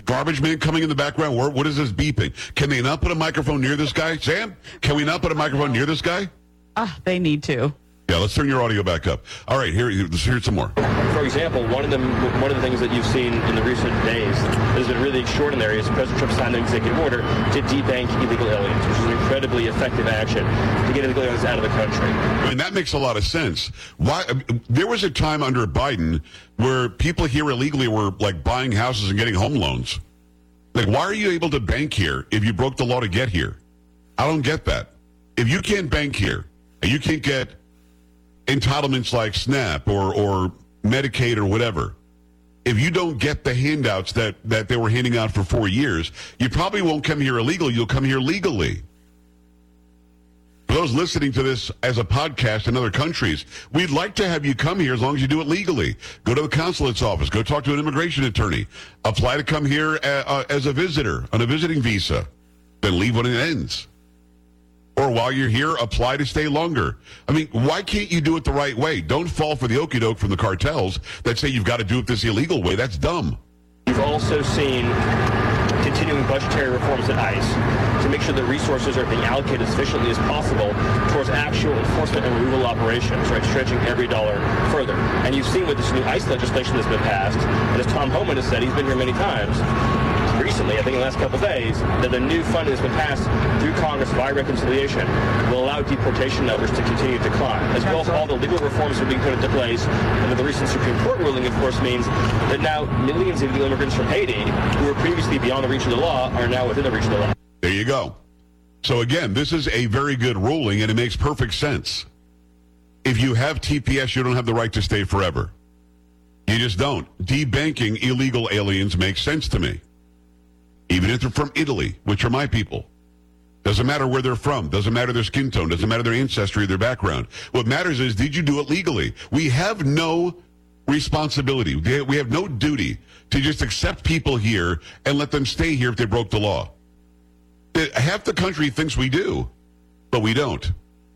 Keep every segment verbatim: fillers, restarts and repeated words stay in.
Garbage man coming in the background. What, what is this beeping? Can they not put a microphone near this guy? Sam, can we not put a microphone near this guy? Ah, uh, they need to. Yeah, let's turn your audio back up. All right, here, here's some more. For example, one of the one of the things that you've seen in the recent days that has been really extraordinary is President Trump signed an executive order to debank illegal aliens, which is an incredibly effective action to get illegal aliens out of the country. I mean, that makes a lot of sense. Why? There was a time under Biden where people here illegally were like buying houses and getting home loans. Like, why are you able to bank here if you broke the law to get here? I don't get that. If you can't bank here and you can't get entitlements like SNAP or, or Medicaid or whatever, if you don't get the handouts that, that they were handing out for four years, you probably won't come here illegally. You'll come here legally. For those listening to this as a podcast in other countries, we'd like to have you come here as long as you do it legally. Go to the consulate's office. Go talk to an immigration attorney. Apply to come here uh, uh, as a visitor on a visiting visa. Then leave when it ends. Or while you're here, apply to stay longer. I mean, why can't you do it the right way? Don't fall for the okie doke from the cartels that say you've got to do it this illegal way. That's dumb. You've also seen continuing budgetary reforms at ICE to make sure that resources are being allocated as efficiently as possible towards actual enforcement and removal operations, right, stretching every dollar further. And you've seen with this new ICE legislation that's been passed, and as Tom Homan has said, he's been here many times, recently, I think in the last couple of days, that the new funding that's been passed through Congress via reconciliation will allow deportation numbers to continue to climb, as well as all the legal reforms that are being put into place. And the recent Supreme Court ruling, of course, means that now millions of illegal immigrants from Haiti, who were previously beyond the reach of the law, are now within the reach of the law. There you go. So again, this is a very good ruling, and it makes perfect sense. If you have T P S, you don't have the right to stay forever. You just don't. Debanking illegal aliens makes sense to me. Even if they're from Italy, which are my people. Doesn't matter where they're from. Doesn't matter their skin tone. Doesn't matter their ancestry or their background. What matters is, did you do it legally? We have no responsibility. We have no duty to just accept people here and let them stay here if they broke the law. Half the country thinks we do, but we don't.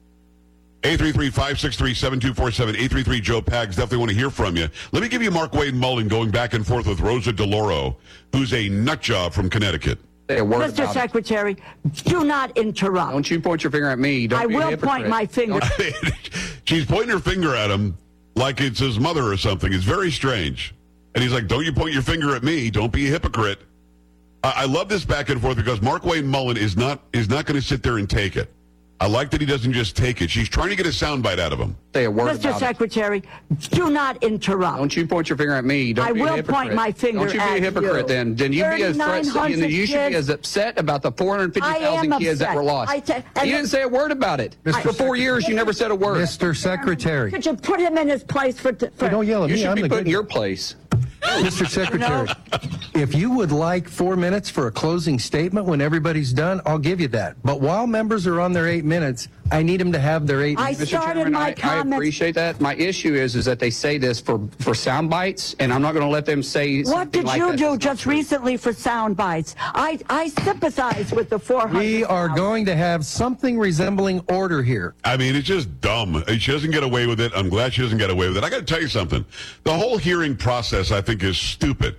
eight three three, five six three, seven two four seven, eight three three, Joe Pags. Definitely want to hear from you. Let me give you Mark Wade Mullen going back and forth with Rosa DeLauro, who's a nut job from Connecticut. Mister Secretary, it. do not interrupt. Don't you point your finger at me. Don't I will point my finger. She's pointing her finger at him like it's his mother or something. It's very strange. And he's like, don't you point your finger at me. Don't be a hypocrite. I, I love this back and forth because Mark Wade Mullen is not is not going to sit there and take it. I like that he doesn't just take it. She's trying to get a soundbite out of him. Say a word Mister about Secretary, it. do not interrupt. Don't you point your finger at me. Don't I be a will hypocrite. point my finger at you. Don't you be a hypocrite you. then. Then you be as threat, you, know, you should be as upset about the four hundred fifty thousand kids upset. that were lost. I t- you didn't say a word about it. I, for four years, you never said a word. Mister Secretary. Could you put him in his place for... T- for hey, don't yell at you me. You should I'm be the put good in your place. Mister Secretary, if you would like four minutes for a closing statement when everybody's done, I'll give you that. But while members are on their eight minutes, I need them to have their eight I minutes. started Mister Chairman, my I, comments. I appreciate that. My issue is is that they say this for, for sound bites, and I'm not going to let them say What did like you that. do just recently for sound bites? I, I sympathize with the four hundred. We are going to have something resembling order here. I mean, it's just dumb. She doesn't get away with it. I'm glad she doesn't get away with it. I got to tell you something. The whole hearing process, I think, is stupid.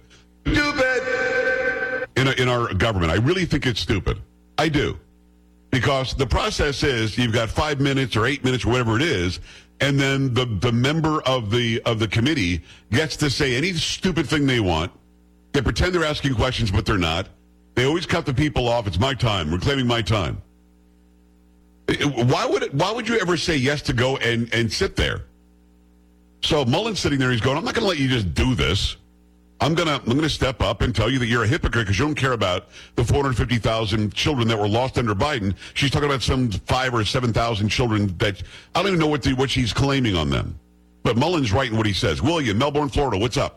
Stupid! In, a, in our government. I really think it's stupid. I do. Because the process is you've got five minutes or eight minutes or whatever it is, and then the, the member of the of the committee gets to say any stupid thing they want. They pretend they're asking questions, but they're not. They always cut the people off. It's my time. We're claiming my time. Why would it, why would you ever say yes to go and, and sit there? So Mullen's sitting there. He's going, I'm not going to let you just do this. I'm gonna I'm gonna step up and tell you that you're a hypocrite because you don't care about the four hundred fifty thousand children that were lost under Biden. She's talking about some five or seven thousand children that I don't even know what the, what she's claiming on them. But Mullen's right in what he says. William, Melbourne, Florida, what's up?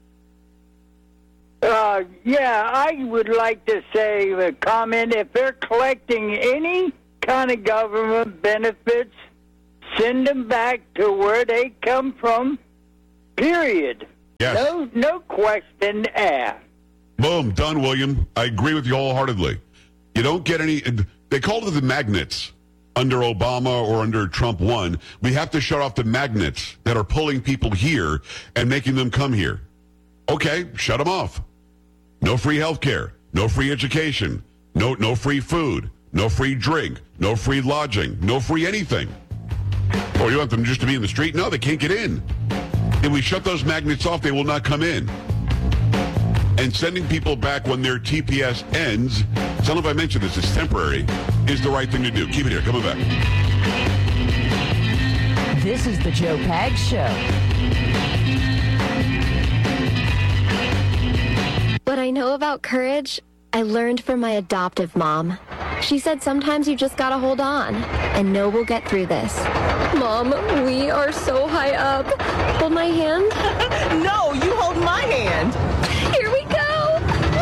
Uh, yeah, I would like to say a comment. If they're collecting any kind of government benefits, send them back to where they come from. Period. Yes. No, no question asked. Boom, done, William. I agree with you wholeheartedly. You don't get any, they called it the magnets under Obama or under Trump one. We have to shut off the magnets that are pulling people here and making them come here. Okay, shut them off. No free health care. No free education. No, no free food. No free drink. No free lodging. No free anything. Or you want them just to be in the street? No, they can't get in. If we shut those magnets off, they will not come in. And sending people back when their T P S ends, I don't know if I mentioned this, it's temporary, is the right thing to do. Keep it here. Coming back. This is the Joe Pags Show. What I know about courage, I learned from my adoptive mom. She said sometimes you just gotta hold on and know we'll get through this. Mom, we are so high up. Hold my hand. No, you hold my hand. Here we go.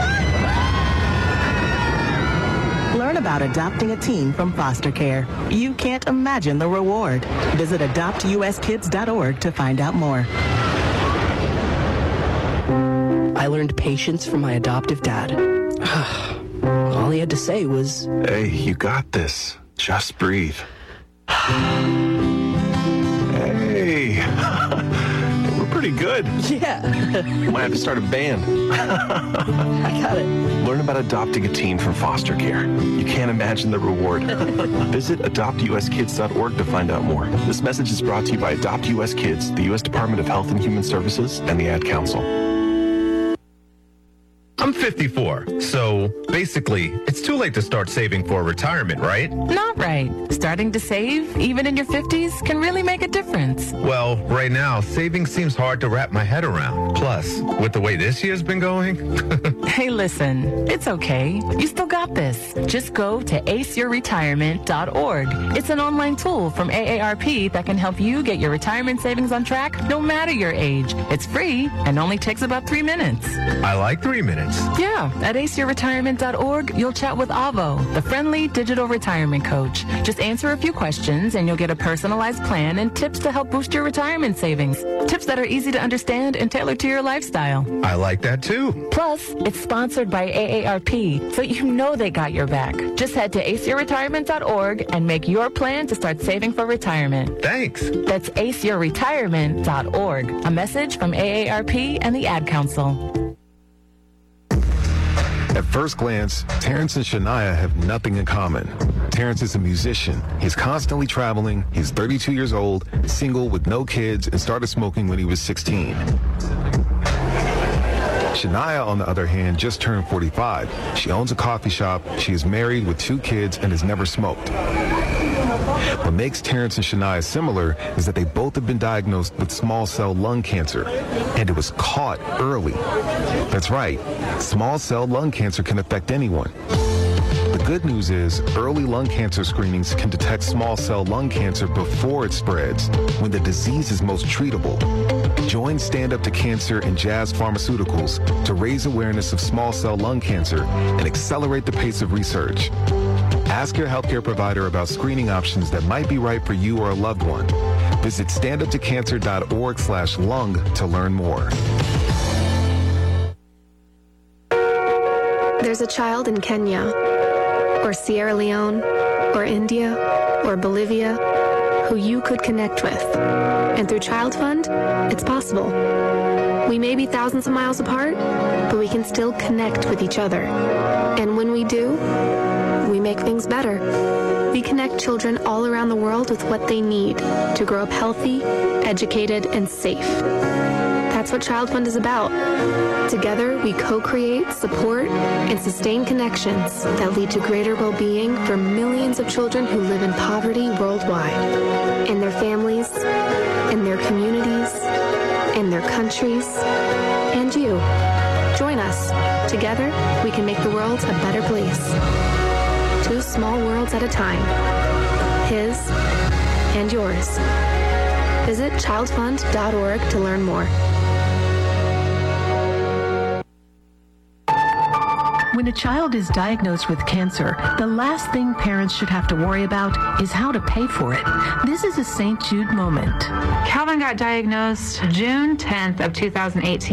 Learn about adopting a teen from foster care. You can't imagine the reward. Visit adopt u s kids dot org to find out more. I learned patience from my adoptive dad. All he had to say was, "Hey, you got this. Just breathe." Hey, we're pretty good. Yeah. Might have to start a band. I got it. Learn about adopting a teen from foster care. You can't imagine the reward. Visit adopt u s kids dot org to find out more. This message is brought to you by Adopt U S Kids, the U S Department of Health and Human Services, and the Ad Council. I'm fifty-four, so basically, it's too late to start saving for retirement, right? Not right. Starting to save, even in your fifties, can really make a difference. Well, right now, saving seems hard to wrap my head around. Plus, with the way this year's been going... Hey, listen, it's okay. You still got this. Just go to ace your retirement dot org. It's an online tool from A A R P that can help you get your retirement savings on track no matter your age. It's free and only takes about three minutes. I like three minutes. Yeah, at ace your retirement dot org, you'll chat with Avo, the friendly digital retirement coach. Just answer a few questions and you'll get a personalized plan and tips to help boost your retirement savings. Tips that are easy to understand and tailored to your lifestyle. I like that too. Plus, it's sponsored by A A R P, so you know they got your back. Just head to ace your retirement dot org and make your plan to start saving for retirement. Thanks. That's ace your retirement dot org. A message from A A R P and the Ad Council. At first glance, Terrence and Shania have nothing in common. Terrence is a musician. He's constantly traveling. He's thirty-two years old, single with no kids, and started smoking when he was sixteen. Shania, on the other hand, just turned forty-five. She owns a coffee shop. She is married with two kids and has never smoked. What makes Terrence and Shania similar is that they both have been diagnosed with small cell lung cancer, and it was caught early. That's right, small cell lung cancer can affect anyone. The good news is early lung cancer screenings can detect small cell lung cancer before it spreads, when the disease is most treatable. Join Stand Up to Cancer and Jazz Pharmaceuticals to raise awareness of small cell lung cancer and accelerate the pace of research. Ask your healthcare provider about screening options that might be right for you or a loved one. Visit stand up to cancer dot org slash lung to learn more. There's a child in Kenya, or Sierra Leone, or India, or Bolivia, who you could connect with. And through Child Fund, it's possible. We may be thousands of miles apart, but we can still connect with each other. And when we do, we make things better. We connect children all around the world with what they need to grow up healthy, educated, and safe. That's what Child Fund is about. Together, we co-create, support, and sustain connections that lead to greater well-being for millions of children who live in poverty worldwide, in their families, in their communities, in their countries, and you. Join us. Together, we can make the world a better place. Two small worlds at a time. His and yours. Visit child fund dot org to learn more. When a child is diagnosed with cancer, the last thing parents should have to worry about is how to pay for it. This is a Saint Jude moment. Calvin got diagnosed June tenth of two thousand eighteen.